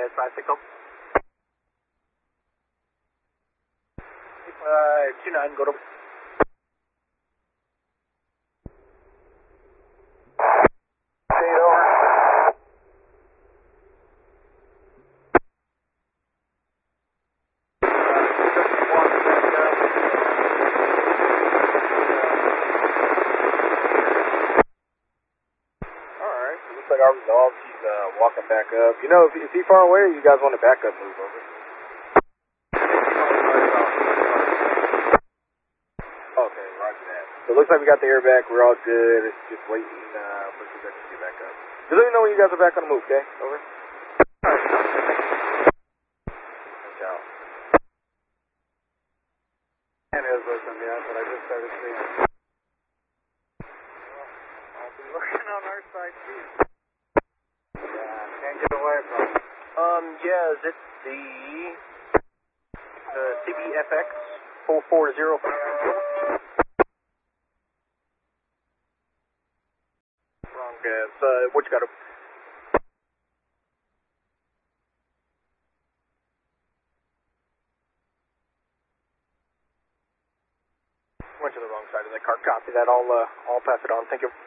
Red 560. 29, go to. Looks like our resolved, he's walking back up. You know, is he far away or you guys want to back up move over? Okay, roger that. So it looks like we got the air back, we're all good, it's just waiting for you guys to get back up. Just let me know when you guys are back on the move, okay? Over. Watch out. And is with him yet, but I just started seeing him. I'll be looking on our side too. Can't get away from it. Yeah, is it the CBFX 440? Wrong gas. What you got to... Went to the wrong side of that car. Copy that. I'll pass it on. Thank you.